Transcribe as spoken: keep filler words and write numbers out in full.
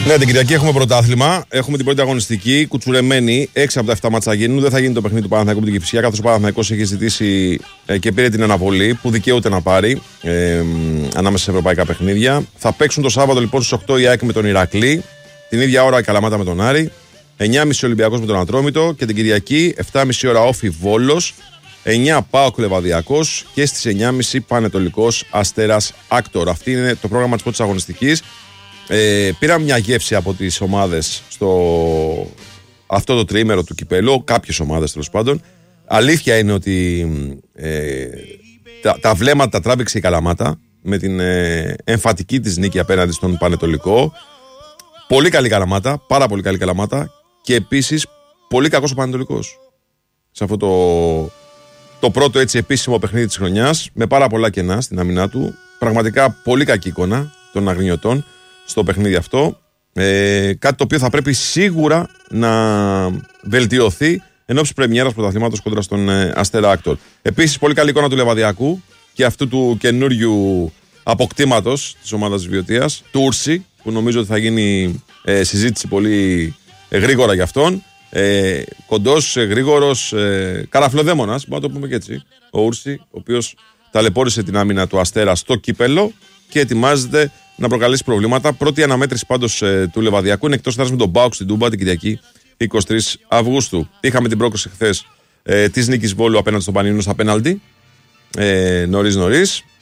Ναι, την Κυριακή έχουμε πρωτάθλημα. Έχουμε την πρώτη αγωνιστική. Κουτσουρεμένη. έξι από τα επτά μάτσα γίνουν. Δεν θα γίνει το παιχνίδι του Παναθηναϊκού με την Κυφσιά, καθώς ο Παναθηναϊκός έχει ζητήσει ε, και πήρε την αναβολή που δικαιούται να πάρει ε, ανάμεσα σε ευρωπαϊκά παιχνίδια. Θα παίξουν το Σάββατο λοιπόν στις οκτώ η ΑΕΚ με τον Ηρακλή. Την ίδια ώρα η Καλαμάτα με τον Άρη. εννιά και μισή Ολυμπιακός με τον Ατρόμητο. Και την Κυριακή επτά και μισή ώρα Όφι Βόλος. εννιά ΠΑΟΚ Λεβαδιακός. Και στις εννιά και μισή Πανετολικός Αστέρας Άκτορ. Αυτή είναι το πρόγραμμα της πρώτης αγωνιστικής. Ε, πήραμε μια γεύση από τις ομάδες στο αυτό το τριήμερο του κυπέλου, κάποιες ομάδες τέλος πάντων. Αλήθεια είναι ότι ε, τα, τα βλέμματα τα τράβηξε η Καλαμάτα με την ε, εμφατική της νίκη απέναντι στον Πανετολικό. Πολύ καλή Καλαμάτα, πάρα πολύ καλή Καλαμάτα και επίσης πολύ κακός ο Πανετολικός σε αυτό το, το πρώτο έτσι επίσημο παιχνίδι της χρονιάς, με πάρα πολλά κενά στην άμυνά του. Πραγματικά πολύ κακή εικόνα των αγρινιωτών στο παιχνίδι αυτό. Ε, κάτι το οποίο θα πρέπει σίγουρα να βελτιωθεί εν ώψη πρεμιέρας πρωταθλήματος κόντρα στον ε, Αστέρα Άκτορ. Επίσης, πολύ καλή εικόνα του Λεβαδιακού και αυτού του καινούριου αποκτήματος της ομάδας της Βιωτίας, του Ούρση, που νομίζω ότι θα γίνει ε, συζήτηση πολύ ε, γρήγορα για αυτόν. Ε, κοντός, ε, γρήγορος, ε, καραφλοδαίμονας, μπορούμε να το πούμε και έτσι. Ο Ούρση, ο οποίος ταλαιπώρησε την άμυνα του Αστέρα στο κύπελο και ετοιμάζεται να προκαλέσει προβλήματα. Πρώτη αναμέτρηση πάντως ε, του Λεβαδιακού είναι εκτός έδρας με τον ΠΑΟΚ στην Τούμπα την Κυριακή εικοστή τρίτη Αυγούστου. Είχαμε την πρόκριση χθες ε, της νίκης Βόλου απέναντι στον Πανιούνιο στα πέναλτι. Ε, νωρίς νωρίς.